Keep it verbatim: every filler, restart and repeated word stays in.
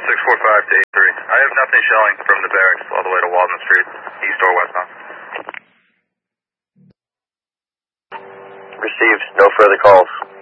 six four five to eight three. I have nothing showing from the barracks all the way to Walden Street, east or westbound. Received. No further calls.